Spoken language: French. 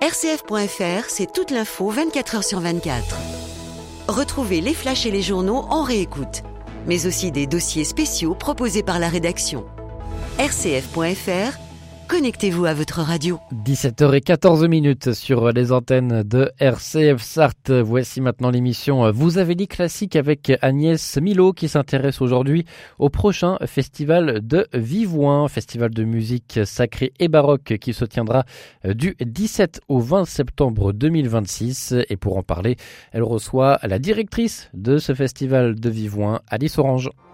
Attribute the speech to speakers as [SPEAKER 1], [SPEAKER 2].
[SPEAKER 1] RCF.fr, c'est toute l'info 24 heures sur 24. Retrouvez les flashs et les journaux en réécoute, mais aussi des dossiers spéciaux proposés par la rédaction. RCF.fr, connectez-vous à votre radio.
[SPEAKER 2] 17h14 sur les antennes de RCF Sarthe. Voici maintenant l'émission Vous avez dit classique avec Agnès Milot qui s'intéresse aujourd'hui au prochain festival de Vivouin, festival de musique sacrée et baroque qui se tiendra du 17 au 20 septembre 2026. Et pour en parler, elle reçoit la directrice de ce festival de Vivouin, Alice Orange.